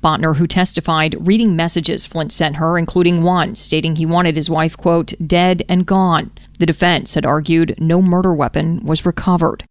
Botner, who testified, reading messages Flint sent her, including one stating he wanted his wife, quote, dead and gone. The defense had argued no murder weapon was recovered.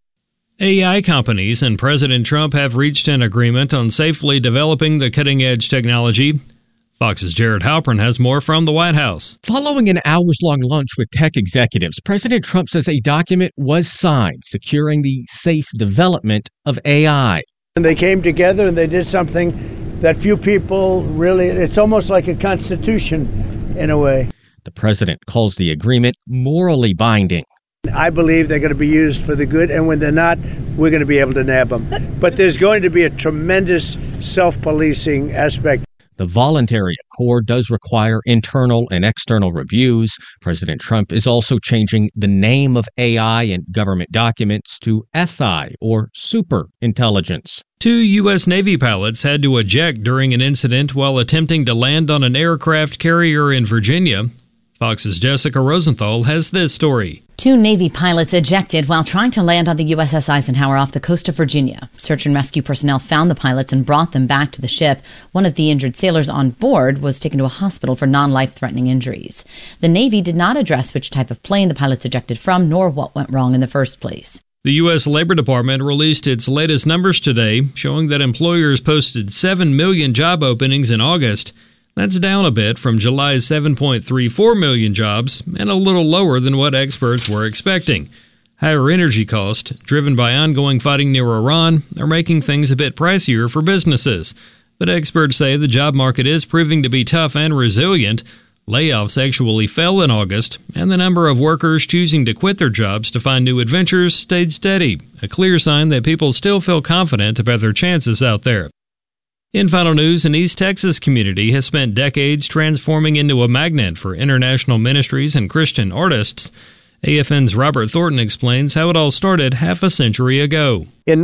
AI companies and President Trump have reached an agreement on safely developing the cutting-edge technology. Fox's Jared Halpern has more from the White House. Following an hours-long lunch with tech executives, President Trump says a document was signed securing the safe development of AI. And they came together and they did something that few people really, it's almost like a constitution in a way. The president calls the agreement morally binding. I believe they're going to be used for the good, and when they're not, we're going to be able to nab them. But there's going to be a tremendous self-policing aspect. The voluntary accord does require internal and external reviews. President Trump is also changing the name of AI in government documents to SI, or super intelligence. 2 U.S. Navy pilots had to eject during an incident while attempting to land on an aircraft carrier in Virginia. Fox's Jessica Rosenthal has this story. 2 Navy pilots ejected while trying to land on the USS Eisenhower off the coast of Virginia. Search and rescue personnel found the pilots and brought them back to the ship. One of the injured sailors on board was taken to a hospital for non-life-threatening injuries. The Navy did not address which type of plane the pilots ejected from, nor what went wrong in the first place. The U.S. Labor Department released its latest numbers today, showing that employers posted 7 million job openings in August. That's down a bit from July's 7.34 million jobs and a little lower than what experts were expecting. Higher energy costs, driven by ongoing fighting near Iran, are making things a bit pricier for businesses. But experts say the job market is proving to be tough and resilient. Layoffs actually fell in August, and the number of workers choosing to quit their jobs to find new adventures stayed steady, a clear sign that people still feel confident about their chances out there. In final news, an East Texas community has spent decades transforming into a magnet for international ministries and Christian artists. AFN's Robert Thornton explains how it all started half a century ago. In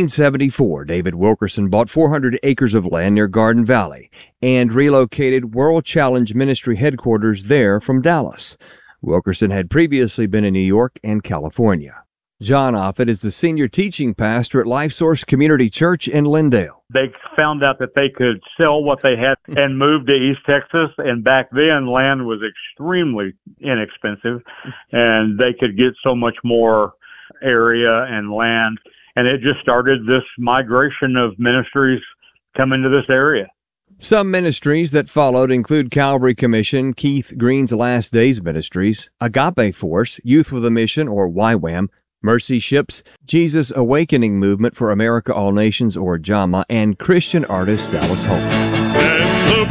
1974, David Wilkerson bought 400 acres of land near Garden Valley and relocated World Challenge Ministry headquarters there from Dallas. Wilkerson had previously been in New York and California. John Offit is the senior teaching pastor at Life Source Community Church in Lindale. They found out that they could sell what they had and move to East Texas, and back then land was extremely inexpensive, and they could get so much more area and land, and it just started this migration of ministries coming to this area. Some ministries that followed include Calvary Commission, Keith Green's Last Days Ministries, Agape Force, Youth with a Mission, or YWAM, Mercy Ships, Jesus Awakening Movement for America All Nations, or JAMA, and Christian artist Dallas Hope. And the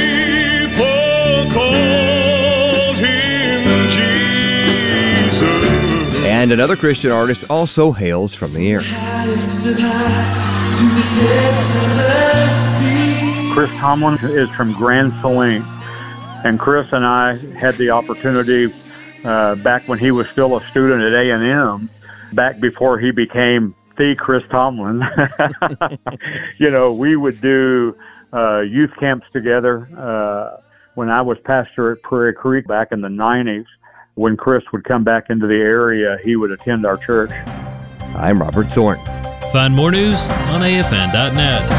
people called him Jesus. And another Christian artist also hails from the area. Chris Tomlin is from Grand Saline, and Chris and I had the opportunity back when he was still a student at A&M, back before he became the Chris Tomlin. We would do youth camps together. When I was pastor at Prairie Creek back in the 90s, when Chris would come back into the area, he would attend our church. I'm Robert Thornton. Find more news on AFN.net.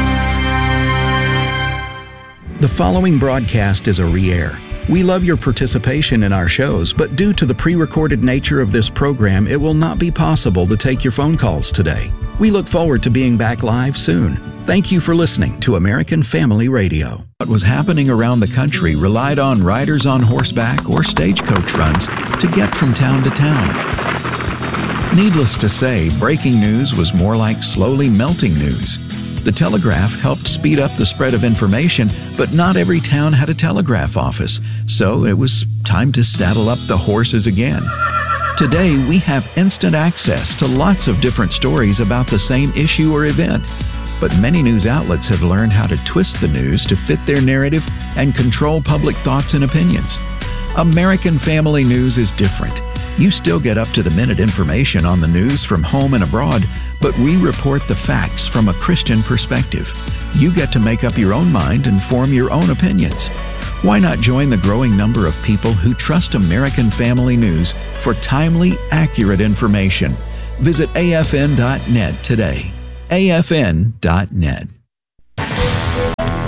The following broadcast is a re-air. We love your participation in our shows, but due to the pre-recorded nature of this program, it will not be possible to take your phone calls today. We look forward to being back live soon. Thank you for listening to American Family Radio. What was happening around the country relied on riders on horseback or stagecoach runs to get from town to town. Needless to say, breaking news was more like slowly melting news. The telegraph helped speed up the spread of information, but not every town had a telegraph office, so it was time to saddle up the horses again. Today, we have instant access to lots of different stories about the same issue or event, but many news outlets have learned how to twist the news to fit their narrative and control public thoughts and opinions. American Family News is different. You still get up-to-the-minute information on the news from home and abroad, but we report the facts from a Christian perspective. You get to make up your own mind and form your own opinions. Why not join the growing number of people who trust American Family News for timely, accurate information? Visit AFN.net today. AFN.net.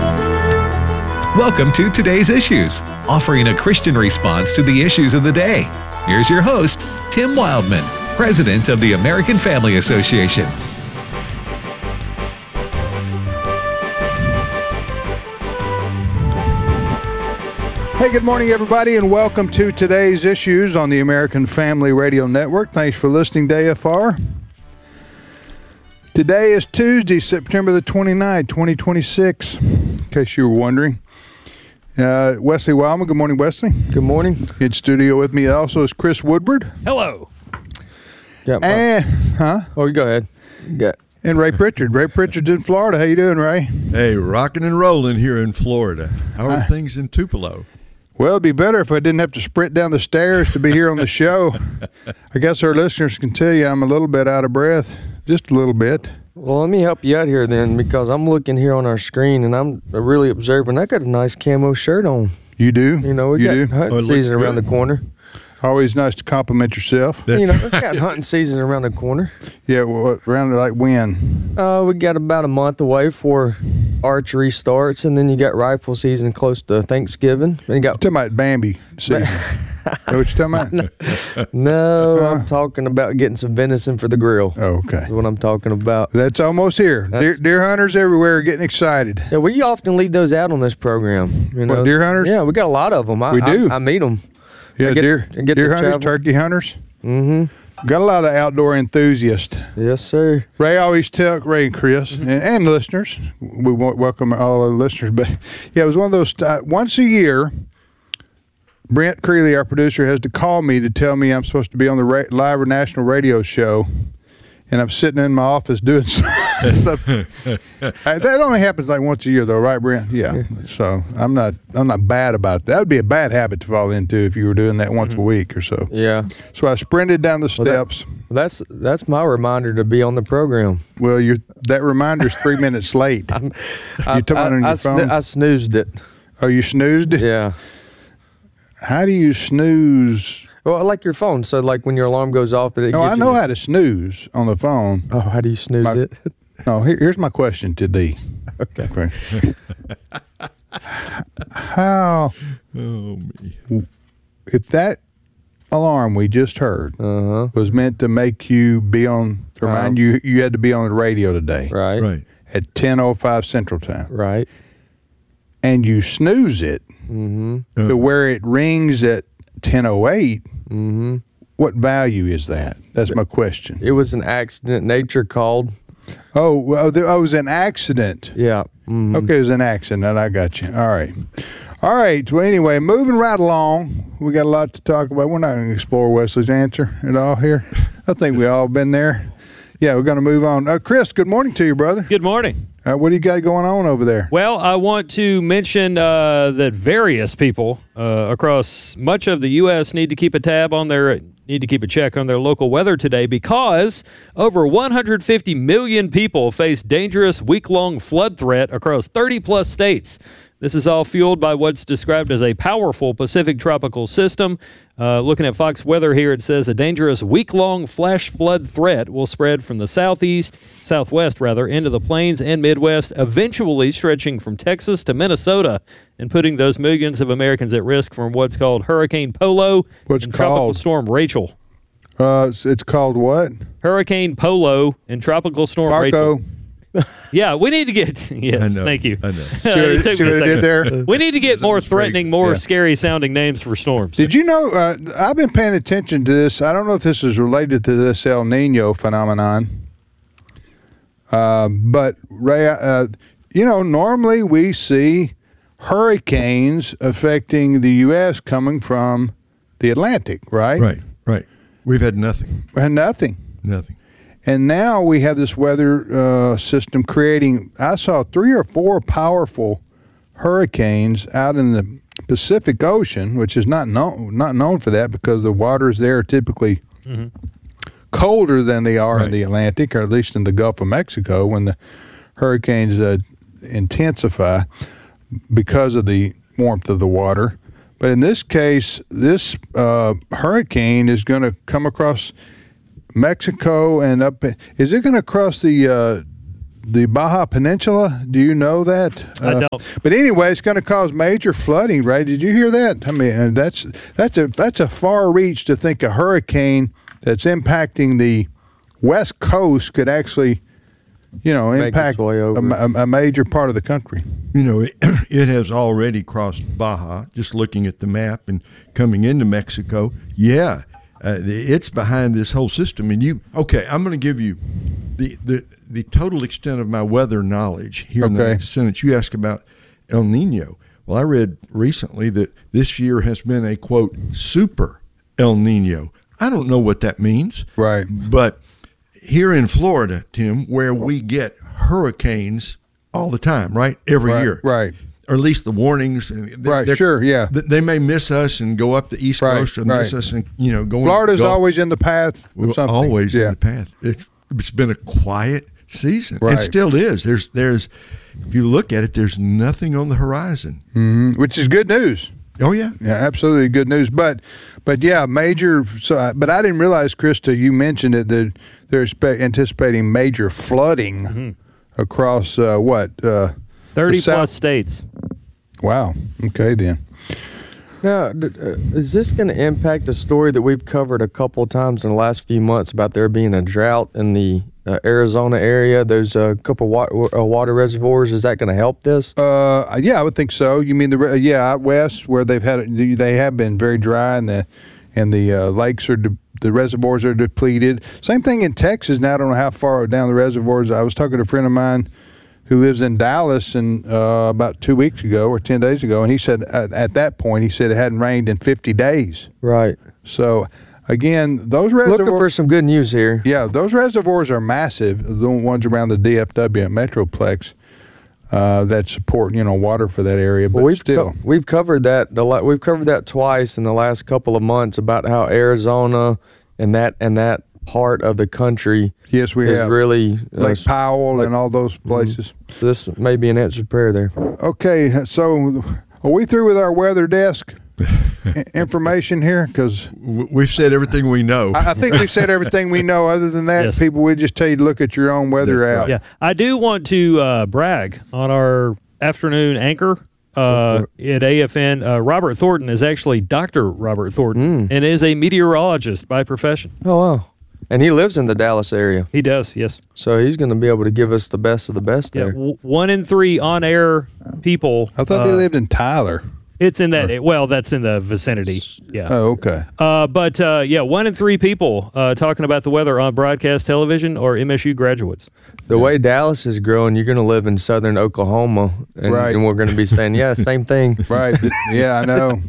Welcome to Today's Issues, offering a Christian response to the issues of the day. Here's your host, Tim Wildman, President of the American Family Association. Hey, good morning, everybody, and welcome to Today's Issues on the American Family Radio Network. Thanks for listening to AFR. Today is Tuesday, September the 29th, 2026, in case you were wondering. Wesley Wildman. Good morning, Wesley. Good morning. In studio with me also is Chris Woodward. Hello. Oh, you go ahead. And Ray Pritchard. Ray Pritchard's in Florida. How you doing, Ray? Hey, rocking and rolling here in Florida. How are things in Tupelo? Well, it'd be better if I didn't have to sprint down the stairs to be here on the show. I guess our listeners can tell you I'm a little bit out of breath. Just a little bit. Well, let me help you out here then, because I'm looking here on our screen and I'm really observing. I got a nice camo shirt on. You do? You know, we got hunting season around the corner. Always nice to compliment yourself. You know, we got hunting season around the corner. Yeah, well, around like when? We got about a month away before archery starts, and then you got rifle season close to Thanksgiving. And you got talking about Bambi season. Know what you're talking about? No, I'm talking about getting some venison for the grill. Oh, okay. That's what I'm talking about. That's almost here. Deer hunters everywhere are getting excited. Yeah, we often lead those out on this program. You know? What, deer hunters? Yeah, we got a lot of them. We do. I meet them. Yeah, deer hunters, turkey hunters. Mm-hmm. Got a lot of outdoor enthusiasts. Yes, sir. Ray always tells, Ray and Chris, and listeners, we welcome all our listeners, but yeah, it was one of those, once a year, Brent Creeley, our producer, has to call me to tell me I'm supposed to be on the live national radio show, and I'm sitting in my office doing something. That only happens like once a year, though, right, Brent? Yeah. So I'm not bad about that. That would be a bad habit to fall into if you were doing that once a week or so. Yeah. So I sprinted down the steps. That's my reminder to be on the program. Well, that reminder's 3 minutes late. You're talking on your phone? I snoozed it. Oh, you snoozed it? Yeah. How do you snooze? Well, like your phone. So, like when your alarm goes off, I know how to snooze on the phone. Oh, how do you snooze it? No, here's my question to thee. Okay. How? Oh, me. If that alarm we just heard was meant to make you be on, to remind you had to be on the radio today. Right. At 10:05 Central Time. Right. And you snooze it to where it rings at 10:08. What value is that? That's my question. It was an accident. Nature called. Oh, well, it was an accident. Yeah. Okay, it was an accident. I got you. All right. Well, anyway, moving right along. We got a lot to talk about. We're not going to explore Wesley's answer at all here. I think we all been there. Yeah, we're going to move on. Chris, good morning to you, brother. Good morning. What do you got going on over there? Well, I want to mention that various people across much of the U.S. need to keep a check on their local weather today, because over 150 million people face dangerous week-long flood threat across 30-plus states. This is all fueled by what's described as a powerful Pacific tropical system. Looking at Fox Weather here, it says a dangerous week-long flash flood threat will spread from the southwest, into the plains and Midwest, eventually stretching from Texas to Minnesota and putting those millions of Americans at risk from what's called Hurricane Polo and Tropical Storm Rachel. It's called what? Hurricane Polo and Tropical Storm Rachel. Yeah, we need to get. Yes, thank you. I know. See what I did there? We need to get more threatening, scary sounding names for storms. Did you know? I've been paying attention to this. I don't know if this is related to this El Nino phenomenon, but Ray, normally we see hurricanes affecting the U.S. coming from the Atlantic, right? Right. We've had nothing. Nothing. And now we have this weather system creating, I saw 3 or 4 powerful hurricanes out in the Pacific Ocean, which is not known for that because the waters there are typically colder than they are in the Atlantic, or at least in the Gulf of Mexico when the hurricanes intensify because of the warmth of the water. But in this case, this hurricane is going to come across Mexico and up. Is it going to cross the the Baja Peninsula. Do you know that? I don't. But anyway, it's going to cause major flooding, right? Did you hear that? I mean, that's a far reach to think a hurricane that's impacting the West Coast could actually, impact a major part of the country. It has already crossed Baja, just looking at the map and coming into Mexico. Yeah, it's behind this whole system. And I'm going to give you the total extent of my weather knowledge here in the next sentence. You ask about El Nino. Well, I read recently that this year has been a, quote, super El Nino. I don't know what that means. Right. But here in Florida, Tim, where we get hurricanes all the time, right? Every year. Right. Or at least the warnings. Sure, yeah. They may miss us and go up the East Coast or miss us and, going. Florida's always in the path of something. Always in the path. It's been a quiet season. Right. It still is. There's if you look at it, there's nothing on the horizon. Mm-hmm. Which is good news. Oh, yeah. Yeah, absolutely good news. But yeah, major. But I didn't realize, Krista, you mentioned it, that they're anticipating major flooding across 30-plus states. Wow. Okay, then. Now, is this going to impact the story that we've covered a couple of times in the last few months about there being a drought in the Arizona area? There's a couple water reservoirs. Is that going to help this? Yeah, I would think so. You mean out west where they have been very dry and the lakes the reservoirs are depleted. Same thing in Texas. Now I don't know how far down the reservoirs. I was talking to a friend of mine who lives in Dallas and about 2 weeks ago or 10 days ago, and he said at that point it hadn't rained in 50 days. Right. So again, those reservoirs. Looking for some good news here. Yeah, those reservoirs are massive. The ones around the DFW and Metroplex that support water for that area. But we've covered that we've covered that twice in the last couple of months about how Arizona and that part of the country is really like Powell and all those places. This may be an answered prayer there. Okay, so are we through with our weather desk information here? Because we've said everything we know. I think we've said everything we know. Other than that, people, we just tell you to look at your own weather app. Yeah, I do want to brag on our afternoon anchor at AFN. Robert Thornton is actually Dr. Robert Thornton and is a meteorologist by profession. Oh, wow. And he lives in the Dallas area. He does, yes. So he's going to be able to give us the best of the best there. 1 in 3 on-air people. I thought he lived in Tyler. It's in that. That's in the vicinity. Yeah. Oh, okay. But 1 in 3 people talking about the weather on broadcast television are MSU graduates. The way Dallas is growing, you're going to live in southern Oklahoma, and we're going to be saying, yeah, same thing. Right. Yeah, I know.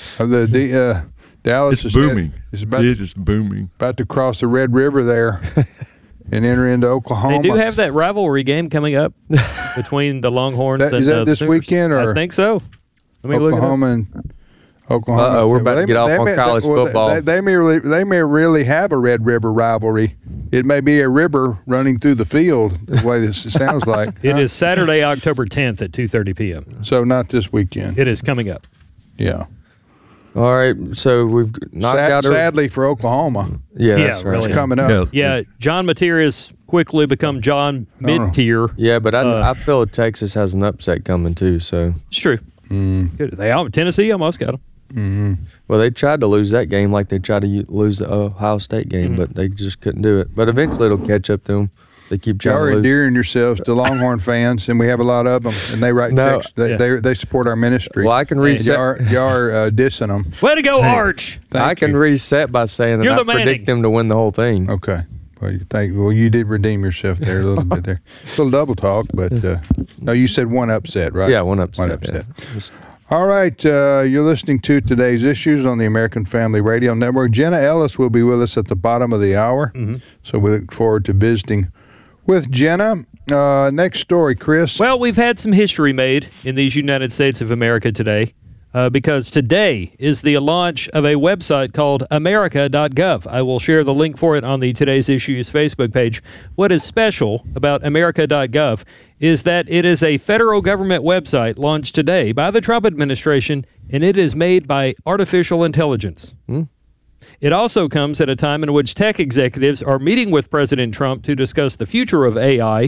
Dallas is booming. It is booming. About to cross the Red River there and enter into Oklahoma. They do have that rivalry game coming up between the Longhorns and is that this Sooners. Weekend? Or I think so. Let me Oklahoma and Oklahoma. We're about to get off on college football. They may really have a Red River rivalry. It may be a river running through the field, the way this sounds like. It is Saturday, October 10th at 2:30 p.m. So not this weekend. It is coming up. Yeah. All right, so we've knocked out. Sadly for Oklahoma. Yeah, that's right. Really. It's coming up. Yeah, John Mateer quickly become John mid-tier. Yeah, but I feel Texas has an upset coming too. So it's true. Tennessee almost got them. Mm-hmm. Well, they tried to lose that game like they tried to lose the Ohio State game, but they just couldn't do it. But eventually it'll catch up to them. They keep trying to lose. You're endearing yourselves to Longhorn fans, and we have a lot of them, and they write text. They support our ministry. Well, I can reset. Y'all are dissing them. Way to go, Arch! I can reset by saying that I predict them to win the whole thing. Okay. Well, you did redeem yourself there a little bit there. A little double talk, but no, you said one upset, right? Yeah, one upset. Yeah. All right, you're listening to Today's Issues on the American Family Radio Network. Jenna Ellis will be with us at the bottom of the hour, so we look forward to visiting with Jenna. Next story, Chris. Well, we've had some history made in these United States of America today because today is the launch of a website called America.gov. I will share the link for it on the Today's Issues Facebook page. What is special about America.gov is that it is a federal government website launched today by the Trump administration, and it is made by artificial intelligence. It also comes at a time in which tech executives are meeting with President Trump to discuss the future of AI,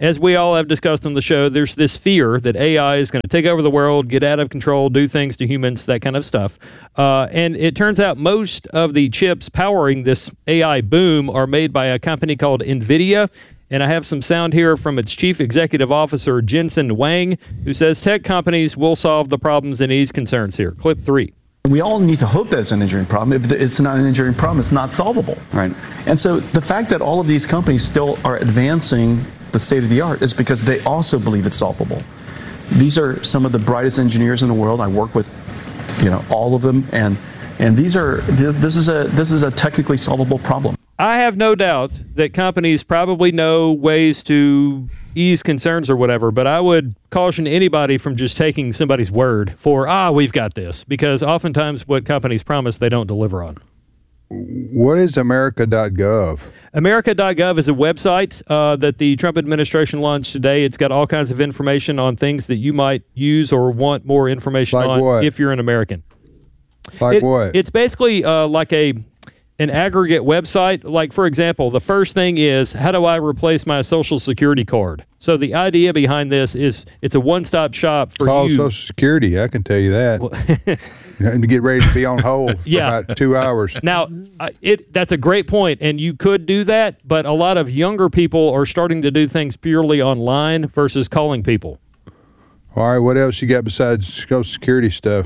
as we all have discussed on the show, there's this fear that AI is going to take over the world, get out of control, do things to humans, that kind of stuff. And it turns out most of the chips powering this AI boom are made by a company called NVIDIA. And I have some sound here from its chief executive officer, Jensen Huang, who says tech companies will solve the problems and ease concerns here. Clip 3. We all need to hope that it's an engineering problem. If it's not an engineering problem, it's not solvable. Right. And so the fact that all of these companies still are advancing the state of the art is because they also believe it's solvable. These are some of the brightest engineers in the world. I work with, all of them, and this is a technically solvable problem. I have no doubt that companies probably know ways to ease concerns or whatever, but I would caution anybody from just taking somebody's word for, we've got this, because oftentimes what companies promise, they don't deliver on. What is America.gov? America.gov is a website that the Trump administration launched today. It's got all kinds of information on things that you might use or want more information like on what? If you're an American. Like what? It's basically like an aggregate website. Like, for example, the first thing is, how do I replace my Social Security card? So the idea behind this is it's a one-stop shop for Call you. Social Security, I can tell you that. To get ready to be on hold for about 2 hours. Now, that's a great point, and you could do that, but a lot of younger people are starting to do things purely online versus calling people. All right, what else you got besides Social Security stuff?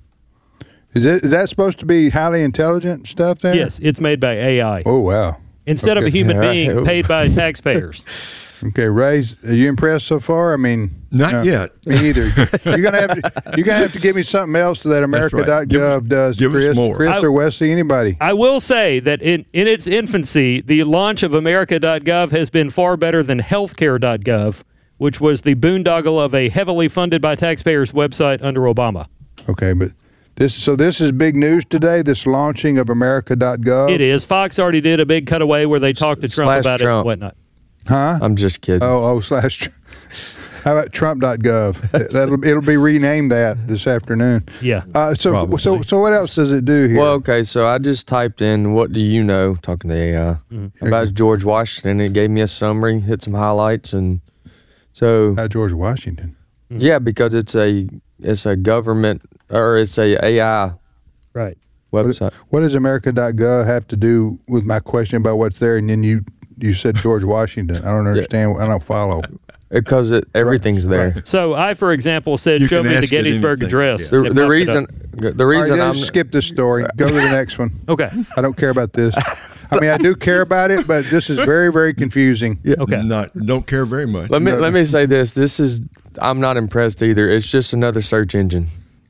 Is that supposed to be highly intelligent stuff there? Yes, it's made by AI. Oh, wow. Instead of a human being paid by taxpayers. Okay, Ray, are you impressed so far? I mean, not yet. Me either. You're gonna have to give me something else that America.gov does. Give Chris, us more. Chris or Wesley, anybody. I will say that in its infancy, the launch of America.gov has been far better than Healthcare.gov, which was the boondoggle of a heavily funded by taxpayers website under Obama. Okay, but this is big news today, this launching of America.gov. It is. Fox already did a big cutaway where they talked to Trump about it and whatnot. Huh? I'm just kidding. Oh, slash. How about Trump.gov? It'll be renamed that this afternoon. Yeah. So what else does it do here? Well, okay, so I just typed in, what do you know, talking to AI, about George Washington. It gave me a summary, hit some highlights, and so... George Washington? Yeah, because it's a government, or it's a AI website. What does America.gov have to do with my question about what's there, and then you said George Washington? I don't understand. I don't follow. Because everything's there. Right. So I, for example, said, show me the Gettysburg Address. Yeah. The reason I'm skip this story. Go to the next one. Okay. I don't care about this. I mean, I do care about it, but this is very, very confusing. Yeah. Okay. Don't care very much. Let me say this. I'm not impressed either. It's just another search engine.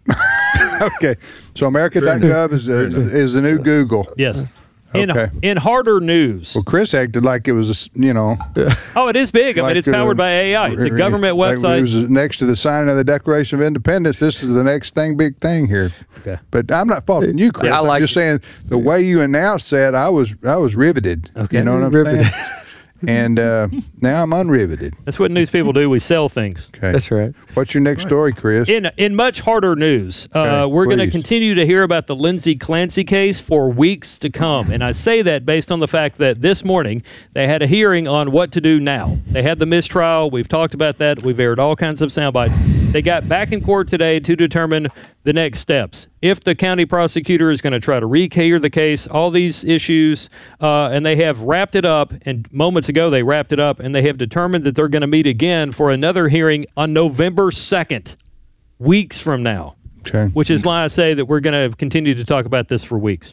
Okay. So America.gov is the new Google. Yes. Okay. In harder news. Well, Chris acted like it was, Oh, it is big. I mean, it's powered by AI. It's a government website. Like it was next to the signing of the Declaration of Independence. This is the next big thing here. Okay. But I'm not faulting you, Chris. I'm just saying the way you announced that, I was riveted. Okay. You know what I'm saying? And now I'm unriveted. That's what news people do. We sell things. Okay. That's right. What's your next story, Chris? In much harder news, we're going to continue to hear about the Lindsay Clancy case for weeks to come. And I say that based on the fact that this morning they had a hearing on what to do now. They had the mistrial. We've talked about that. We've aired all kinds of sound bites. They got back in court today to determine the next steps. If the county prosecutor is going to try to rehear the case, all these issues, and they have wrapped it up, and moments ago they wrapped it up, and they have determined that they're going to meet again for another hearing on November 2nd, weeks from now. Okay. Which is why I say that we're going to continue to talk about this for weeks.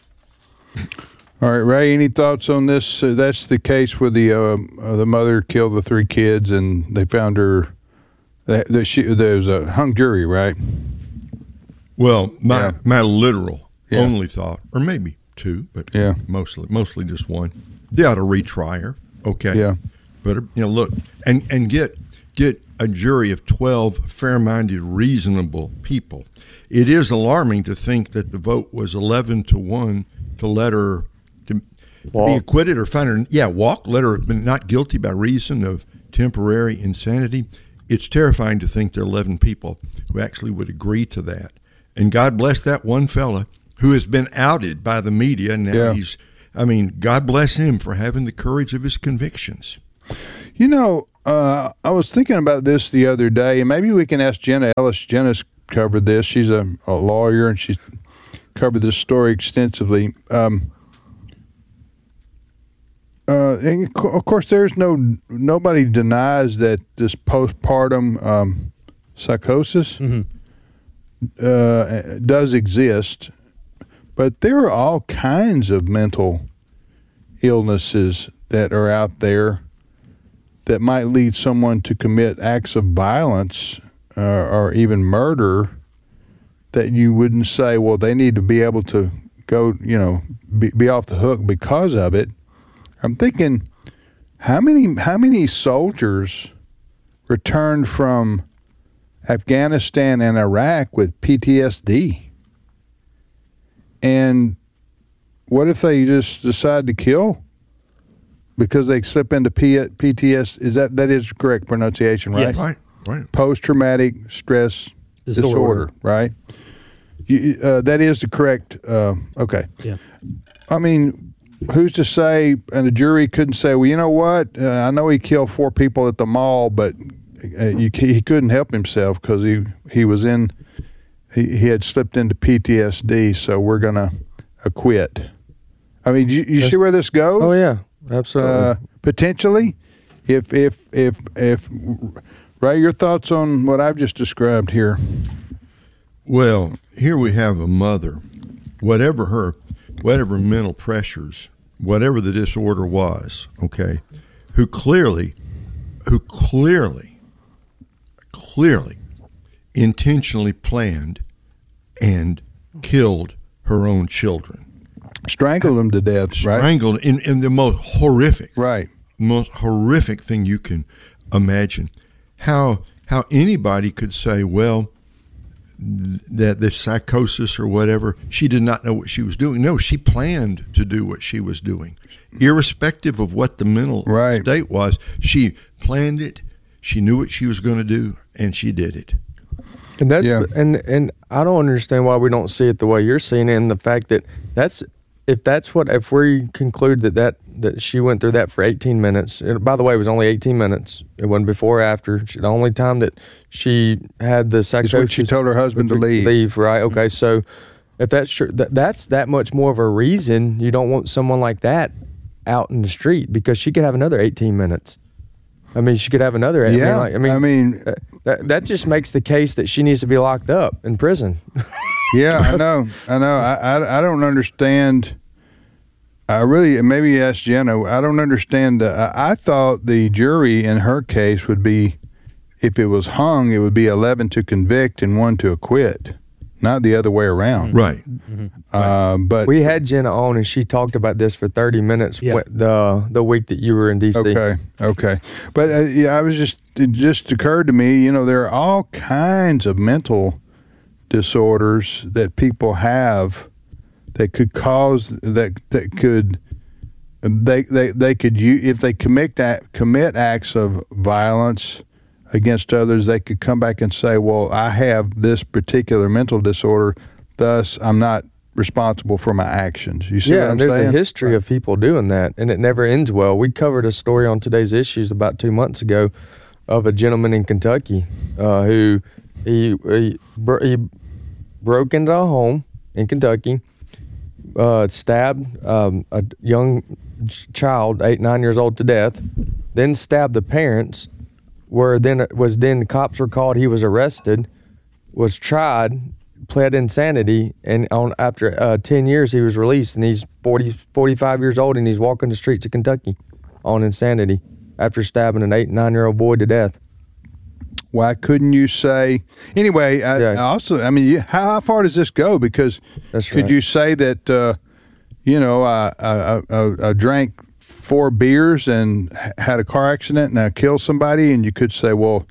All right, Ray, any thoughts on this? That's the case where the mother killed the 3 kids, and they found her. There was a hung jury, right? Well, my literal only thought, or maybe 2, but mostly just 1. They ought to retry her. Okay. Yeah. But look, and get a jury of 12 fair-minded, reasonable people. It is alarming to think that the vote was 11-1 to let her be acquitted or find her. Let her not guilty by reason of temporary insanity. It's terrifying to think there are 11 people who actually would agree to that. And God bless that one fella who has been outed by the media. And now God bless him for having the courage of his convictions. I was thinking about this the other day, and maybe we can ask Jenna Ellis. Jenna's covered this. She's a lawyer, and she's covered this story extensively. And of course, nobody denies that this postpartum psychosis does exist, but there are all kinds of mental illnesses that are out there that might lead someone to commit acts of violence or even murder that you wouldn't say, well, they need to be able to go, be off the hook because of it. I'm thinking, how many soldiers returned from Afghanistan and Iraq with PTSD? And what if they just decide to kill because they slip into PTSD? That is correct pronunciation, right? Yes. Right. Post-traumatic stress disorder, right? That is the correct. Okay. Yeah. I mean, who's to say? And the jury couldn't say, well, you know what? I know he killed 4 people at the mall, but he couldn't help himself because he was in. He had slipped into PTSD, so we're gonna acquit. I mean, you see where this goes? Oh yeah, absolutely. Potentially, if Ray, your thoughts on what I've just described here? Well, here we have a mother, whatever mental pressures, whatever the disorder was, okay, who clearly intentionally planned and killed her own children. Strangled them to death, right? Strangled in the most horrific, right? Most horrific thing you can imagine. How anybody could say, well, that the psychosis or whatever, she did not know what she was doing. No, she planned to do what she was doing. Irrespective of what the mental state was, she planned it, she knew what she was going to do, and she did it. And that's and I don't understand why we don't see it the way you're seeing it, and the fact that if we conclude that she went through that for 18 minutes, and by the way, it was only 18 minutes. It wasn't before or after. The only time that she had the psychosis. When she told her husband to leave. Leave, right? Okay, so if that's true, that's that much more of a reason you don't want someone like that out in the street, because she could have another 18 minutes. I mean, she could have another. Yeah, that just makes the case that she needs to be locked up in prison. Yeah, I know. I don't understand. I really, maybe ask Jenna. I don't understand. I thought the jury in her case would be, if it was hung, it would be 11 to convict and 1 to acquit, not the other way around. Right. But we had Jenna on, and she talked about this for 30 minutes the week that you were in D.C. Okay. But it just occurred to me, there are all kinds of mental disorders that people have that could cause they could if they commit acts of violence against others, they could come back and say, well, I have this particular mental disorder, thus I'm not responsible for my actions. You see what I'm saying? There's a history of people doing that, and it never ends well. We covered a story on Today's Issues about 2 months ago of a gentleman in Kentucky who he broke into a home in Kentucky, stabbed a young child, 8-9 years old, to death, then stabbed the parents, then the cops were called, he was arrested, was tried, pled insanity, and after 10 years he was released, and he's 45 years old, and he's walking the streets of Kentucky on insanity after stabbing an 8-9-year-old boy to death. Why couldn't you say anyway? How far does this go? Because could you say that I drank 4 beers and had a car accident and I killed somebody, and you could say, well,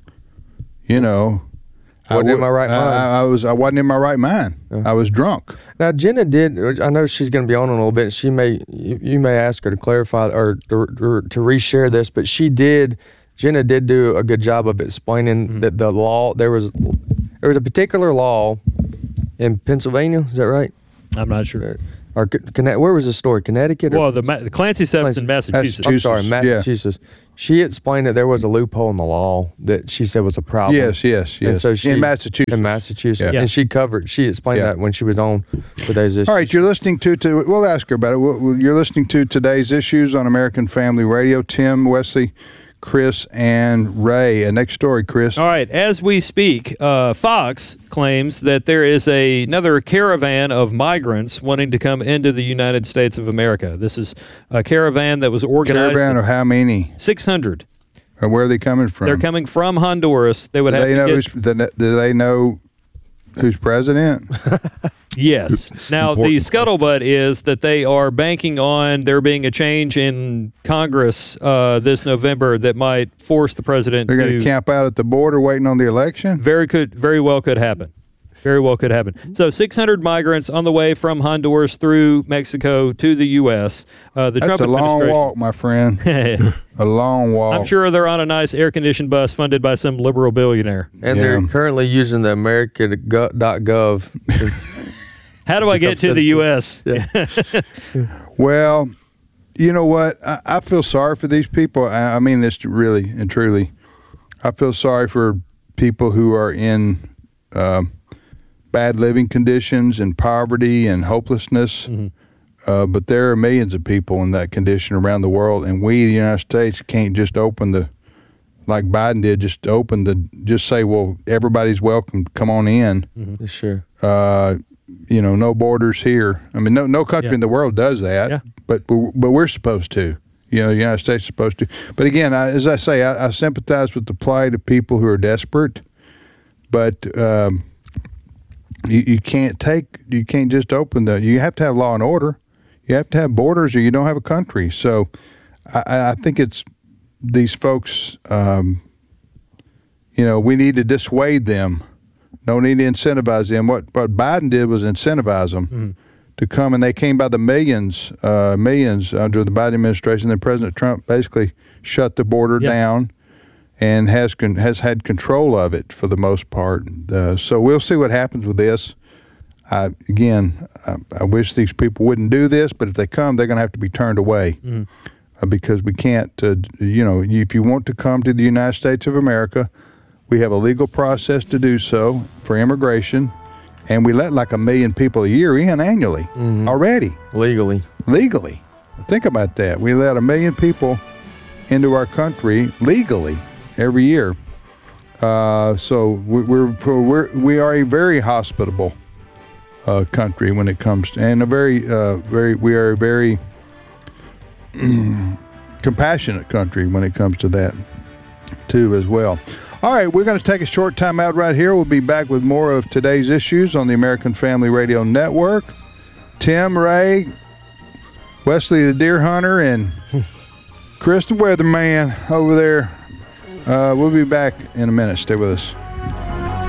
wasn't in my right mind. I wasn't in my right mind. I was drunk. Now Jenna did. I know she's going to be on in a little bit. You may ask her to clarify or to reshare this, but Jenna did do a good job of explaining that the law. There was a particular law in Pennsylvania. Is that right? I'm not sure. Or where was the story? Connecticut? Well, the Clancy stuff's in Massachusetts. I'm sorry, Massachusetts. Yeah. She explained that there was a loophole in the law that she said was a problem. Yes. And so in Massachusetts. In Massachusetts. Yeah. And she explained that when she was on Today's Issues. All right, you're listening to we'll ask her about it. You're listening to Today's Issues on American Family Radio. Tim, Wesley, Chris, and Ray. Next story, Chris. All right. As we speak, Fox claims that there is another caravan of migrants wanting to come into the United States of America. This is a caravan that was organized. Caravan of how many? 600. And where are they coming from? They're coming from Honduras. They would do they know who's president? Yes. Now, the scuttlebutt is that they are banking on there being a change in Congress this November that might force the president They're going to camp out at the border waiting on the election? Very well could happen. Very well could happen. So 600 migrants on the way from Honduras through Mexico to the U.S. That's a long walk, my friend. A long walk. I'm sure they're on a nice air-conditioned bus funded by some liberal billionaire. And they're currently using the American.gov. How do I get to the U.S.? Yeah. Well, you know what? I feel sorry for these people. I mean this really and truly. I feel sorry for people who are in bad living conditions and poverty and hopelessness. Mm-hmm. But there are millions of people in that condition around the world, and we, the United States, can't just open like Biden did, just say, well, everybody's welcome, come on in. Mm-hmm. Sure. No borders here. I mean, no country in the world does that, but we're supposed to. The United States is supposed to. But again, as I say, I sympathize with the plight of people who are desperate, but you can't just open you have to have law and order. You have to have borders or you don't have a country. So I think it's these folks, we need to dissuade them. No need to incentivize them. What Biden did was incentivize them to come, and they came by the millions under the Biden administration. Then President Trump basically shut the border down and has had control of it for the most part. So we'll see what happens with this. I wish these people wouldn't do this, but if they come, they're going to have to be turned away because we can't, if you want to come to the United States of America, we have a legal process to do so for immigration, and we let like 1 million people a year in annually already. Legally. Think about that. We let 1 million people into our country legally every year. So we are a very hospitable country when it comes to, and we are a very compassionate country when it comes to that too as well. All right, we're going to take a short time out right here. We'll be back with more of Today's Issues on the American Family Radio Network. Tim, Ray, Wesley the Deer Hunter, and Chris the Weatherman over there. We'll be back in a minute. Stay with us.